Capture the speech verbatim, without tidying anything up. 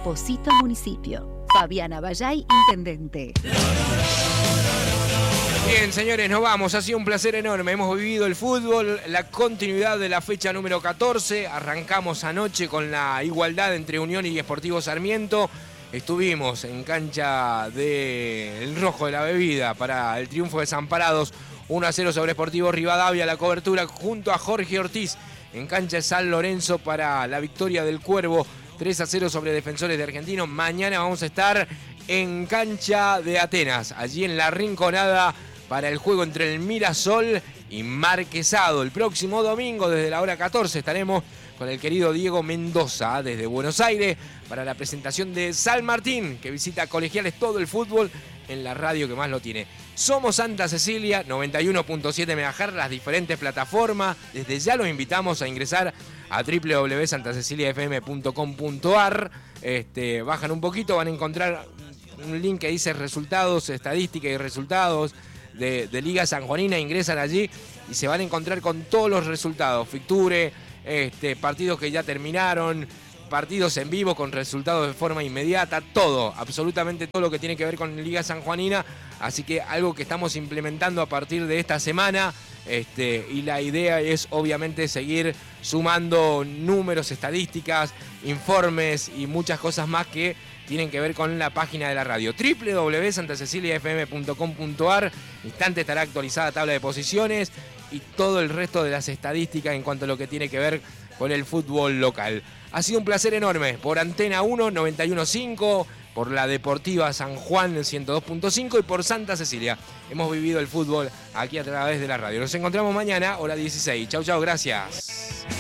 Posito Municipio. Fabiana Vallay, Intendente. Bien, señores, nos vamos. Ha sido un placer enorme. Hemos vivido el fútbol, la continuidad de la fecha número catorce. Arrancamos anoche con la igualdad entre Unión y Sportivo Sarmiento. Estuvimos en cancha del Rojo de la Bebida para el triunfo de Desamparados. uno a cero sobre Sportivo Rivadavia. La cobertura junto a Jorge Ortiz en cancha de San Lorenzo para la victoria del Cuervo. tres a cero sobre Defensores de Argentino. Mañana vamos a estar en cancha de Atenas, allí en la Rinconada, para el juego entre el Mirasol y Marquesado. El próximo domingo, desde la hora catorce, estaremos con el querido Diego Mendoza, desde Buenos Aires, para la presentación de San Martín, que visita Colegiales todo el fútbol en la radio que más lo tiene. Somos Santa Cecilia, noventa y uno punto siete megahertz, las diferentes plataformas. Desde ya los invitamos a ingresar a doble u doble u doble u punto santa cecilia f m punto com punto a r. Este, bajan un poquito, van a encontrar un link que dice resultados, estadística y resultados de, de Liga Sanjuanina. Ingresan allí y se van a encontrar con todos los resultados. Ficture, este, partidos que ya terminaron, partidos en vivo con resultados de forma inmediata, todo, absolutamente todo lo que tiene que ver con Liga Sanjuanina. Así que algo que estamos implementando a partir de esta semana, este, y la idea es obviamente seguir sumando números, estadísticas, informes y muchas cosas más que tienen que ver con la página de la radio. doble u doble u doble u punto santa cecilia f m punto com punto a r. Instante estará actualizada tabla de posiciones y todo el resto de las estadísticas en cuanto a lo que tiene que ver con el fútbol local. Ha sido un placer enorme por Antena uno, noventa y uno punto cinco, por la Deportiva San Juan, ciento dos punto cinco y por Santa Cecilia. Hemos vivido el fútbol aquí a través de la radio. Nos encontramos mañana, hora dieciséis. Chau, chau, gracias.